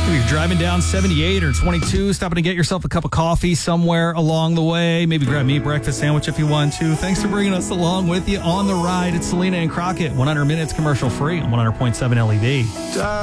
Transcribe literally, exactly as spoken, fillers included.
If you're driving down seventy-eight or twenty-two, stopping to get yourself a cup of coffee somewhere along the way, maybe grab me a breakfast sandwich if you want to. Thanks for bringing us along with you on the ride. It's Selena and Crockett, one hundred minutes commercial free on one hundred point seven L E V.